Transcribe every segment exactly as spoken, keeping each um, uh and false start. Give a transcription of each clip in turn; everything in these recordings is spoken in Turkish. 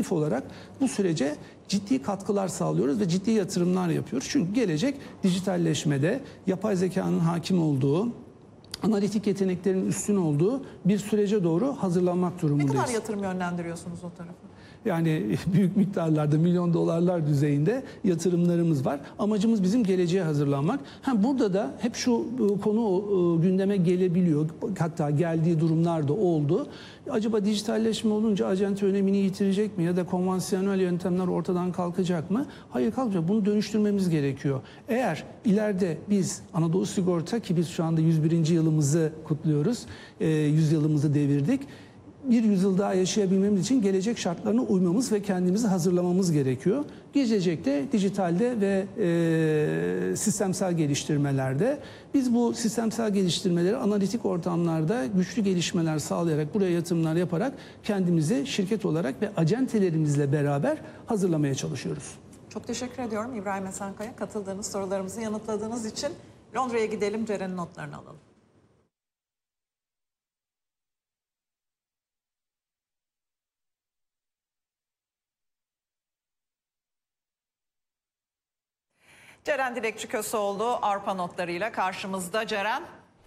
aktif olarak bu sürece ciddi katkılar sağlıyoruz ve ciddi yatırımlar yapıyoruz. Çünkü gelecek dijitalleşmede, yapay zekanın hakim olduğu, analitik yeteneklerin üstün olduğu bir sürece doğru hazırlanmak Ne durumundayız. kadar yatırım yönlendiriyorsunuz o tarafa? Yani büyük miktarlarda, milyon dolarlar düzeyinde yatırımlarımız var. Amacımız bizim geleceğe hazırlanmak. Hem burada da hep şu konu gündeme gelebiliyor. Hatta geldiği durumlar da oldu. Acaba dijitalleşme olunca acente önemini yitirecek mi? Ya da konvansiyonel yöntemler ortadan kalkacak mı? Hayır, kalkacak. Bunu dönüştürmemiz gerekiyor. Eğer ileride biz Anadolu Sigorta, ki biz şu anda yüz birinci yılımızı kutluyoruz, yüz yılımızı devirdik. Bir yüzyıl daha yaşayabilmemiz için gelecek şartlarına uymamız ve kendimizi hazırlamamız gerekiyor. Gelecekte dijitalde ve e, sistemsel geliştirmelerde biz bu sistemsel geliştirmeleri analitik ortamlarda güçlü gelişmeler sağlayarak, buraya yatırımlar yaparak kendimizi şirket olarak ve acentelerimizle beraber hazırlamaya çalışıyoruz. Çok teşekkür ediyorum İbrahim Esenkaya, katıldığınız, sorularımızı yanıtladığınız için. Londra'ya gidelim, Ceren'in notlarını alalım. Ceren Dilekçi Köseoğlu Avrupa notlarıyla karşımızda. Ceren.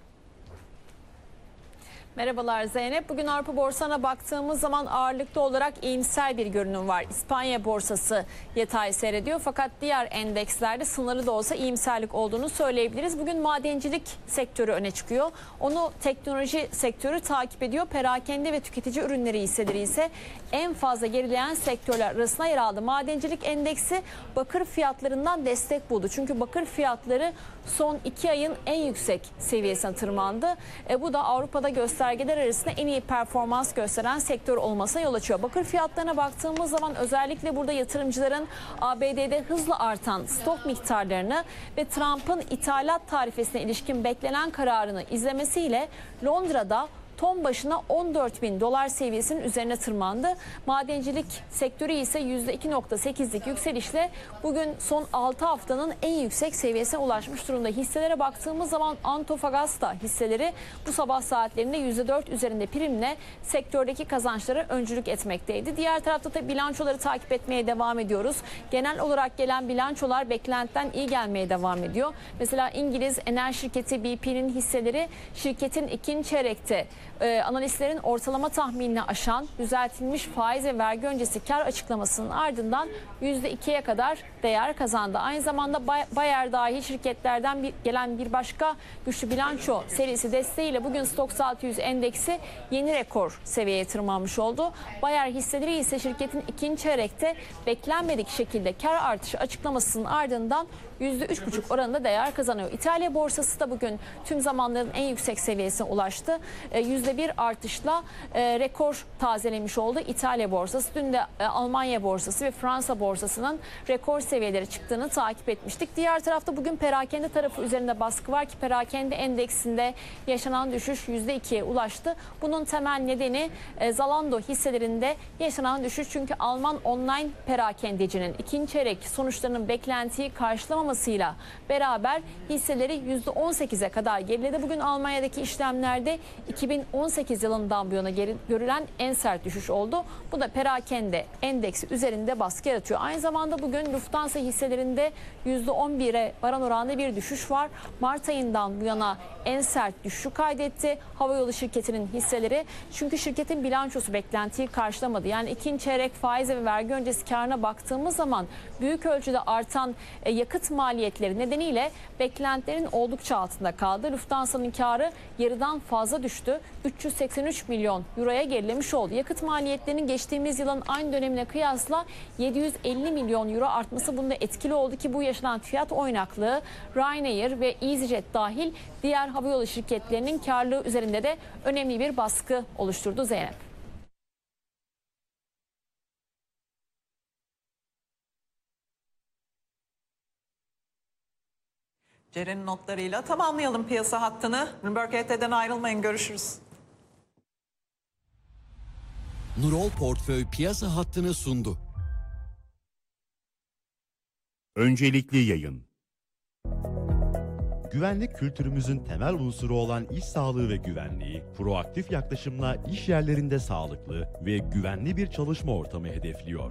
Merhabalar Zeynep. Bugün Avrupa borsana baktığımız zaman ağırlıklı olarak iyimser bir görünüm var. İspanya borsası yatay seyrediyor fakat diğer endekslerde sınırlı da olsa iyimserlik olduğunu söyleyebiliriz. Bugün madencilik sektörü öne çıkıyor. Onu teknoloji sektörü takip ediyor. Perakende ve tüketici ürünleri hisseleri ise en fazla gerileyen sektörler arasına yer aldı. Madencilik endeksi bakır fiyatlarından destek buldu. Çünkü bakır fiyatları son iki ayın en yüksek seviyesine tırmandı. E, bu da Avrupa'da göstergeler arasında en iyi performans gösteren sektör olmasına yol açıyor. Bakır fiyatlarına baktığımız zaman özellikle burada yatırımcıların A B D'de hızla artan stok miktarlarını ve Trump'ın ithalat tarifesine ilişkin beklenen kararını izlemesiyle Londra'da ton başına on dört bin dolar seviyesinin üzerine tırmandı. Madencilik sektörü ise yüzde iki virgül sekizlik yükselişle bugün son altı haftanın en yüksek seviyesine ulaşmış durumda. Hisselere baktığımız zaman Antofagasta hisseleri bu sabah saatlerinde yüzde dört üzerinde primle sektördeki kazançlara öncülük etmekteydi. Diğer tarafta da bilançoları takip etmeye devam ediyoruz. Genel olarak gelen bilançolar beklentiden iyi gelmeye devam ediyor. Mesela İngiliz enerji şirketi B P'nin hisseleri şirketin ikinci çeyrekte Ee, analistlerin ortalama tahminini aşan düzeltilmiş faiz ve vergi öncesi kar açıklamasının ardından yüzde ikiye kadar değer kazandı. Aynı zamanda Bayer dahil şirketlerden bir, gelen bir başka güçlü bilanço serisi desteğiyle bugün Stoxx altı yüz endeksi yeni rekor seviyeye tırmanmış oldu. Bayer hisseleri ise şirketin ikinci çeyrekte beklenmedik şekilde kar artışı açıklamasının ardından yüzde üç buçuk oranında değer kazanıyor. İtalya borsası da bugün tüm zamanların en yüksek seviyesine ulaştı. yüzde bir artışla e, rekor tazelemiş oldu İtalya borsası. Dün de e, Almanya borsası ve Fransa borsasının rekor seviyeleri çıktığını takip etmiştik. Diğer tarafta bugün perakende tarafı üzerinde baskı var ki perakende endeksinde yaşanan düşüş yüzde ikiye ulaştı. Bunun temel nedeni e, Zalando hisselerinde yaşanan düşüş. Çünkü Alman online perakendecinin ikinci çeyrek sonuçlarının beklentiyi karşılamamasıyla beraber hisseleri yüzde on sekize kadar geriledi. Bugün Almanya'daki işlemlerde iki bin on sekiz yılından bu yana geri, görülen en sert düşüş oldu. Bu da perakende endeksi üzerinde baskı yaratıyor. Aynı zamanda bugün Lufthansa hisselerinde yüzde on bire varan oranda bir düşüş var. Mart ayından bu yana en sert düşüşü kaydetti havayolu şirketinin hisseleri. Çünkü şirketin bilançosu beklentiyi karşılamadı. Yani ikinci çeyrek faiz ve vergi öncesi karına baktığımız zaman büyük ölçüde artan e, yakıt maliyetleri nedeniyle beklentilerin oldukça altında kaldı. Lufthansa'nın karı yarıdan fazla düştü. üç yüz seksen üç milyon euroya gerilemiş oldu. Yakıt maliyetlerinin geçtiğimiz yılın aynı dönemine kıyasla yedi yüz elli milyon euro artması bunda etkili oldu ki bu yaşanan fiyat oynaklığı Ryanair ve EasyJet dahil diğer havayolu şirketlerinin karlılığı üzerinde de önemli bir baskı oluşturdu Zeynep. Ceren'in notlarıyla tamamlayalım piyasa hattını. Bloomberg H T'den ayrılmayın, görüşürüz. Nurol Portföy piyasa hattını sundu. Öncelikli yayın. Güvenlik kültürümüzün temel unsuru olan iş sağlığı ve güvenliği, proaktif yaklaşımla iş yerlerinde sağlıklı ve güvenli bir çalışma ortamı hedefliyor.